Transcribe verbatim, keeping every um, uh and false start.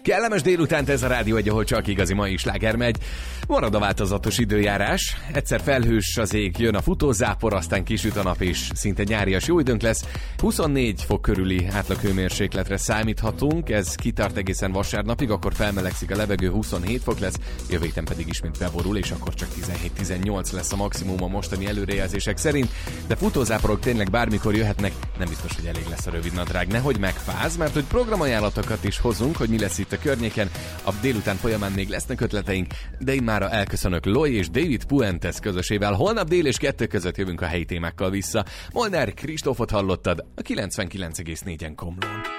Kellemes délutánt ez a Rádió egy, ahol csak igazi mai sláger megy. Marad a változatos időjárás. Egyszer felhős az ég, jön a futózápor, aztán kisüt a nap és szinte nyárias jó időnk lesz. huszonnégy fok körüli átlaghőmérsékletre számíthatunk, ez kitart egészen vasárnapig, akkor felmelegszik a levegő, huszonhét fok lesz, jövő héten pedig ismét beborul, és akkor csak tizenhét-tizennyolc lesz a maximum a mostani előrejelzések szerint. De futózáporok tényleg bármikor jöhetnek, nem biztos, hogy elég lesz a rövidnadrág. Nehogy megfáz, mert hogy programajánlatokat is hozunk, hogy mi lesz itt a környéken. A délután folyamán még lesznek ötleteink, de én mára elköszönök Loy és David Puentes közösével. Holnap dél és kettő között jövünk a helyi témákkal vissza. Molnár Kristófot hallottad a kilencvenkilenc egész négyen Komlón.